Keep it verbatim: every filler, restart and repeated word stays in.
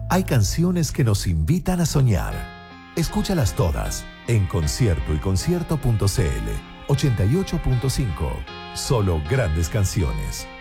Hay canciones que nos invitan a soñar. Escúchalas todas en concierto y concierto punto c l. ochenta y ocho punto cinco. Solo grandes canciones.